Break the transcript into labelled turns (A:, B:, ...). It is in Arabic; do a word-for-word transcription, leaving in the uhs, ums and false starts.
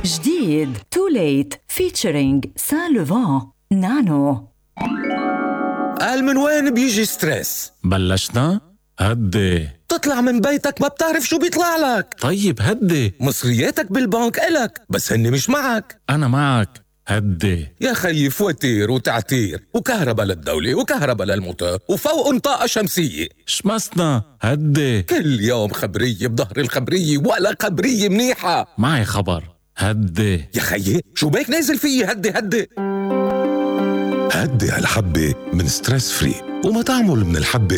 A: جديد Too Late featuring Saint Laurent نانو.
B: قال من وين بيجي ستريس؟
C: بلشنا؟ هدي.
B: تطلع من بيتك ما بتعرف شو بيطلع لك.
C: طيب هدي.
B: مصرياتك بالبنك إلك بس هن مش معك.
C: أنا معك. هدي.
B: يا خيي فواتير وتعتير وكهرباء للدولة وكهرباء للموتور وفوق طاقة شمسية.
C: شمسنا. هدي.
B: كل يوم خبرية بظهر الخبرية ولا خبرية منيحة.
C: معي خبر. هدي.
B: يا خيي شو بيك نازل فيي؟ هدي هدي
D: هدي هالحبة من ستريس فري، وما تعمل من الحبة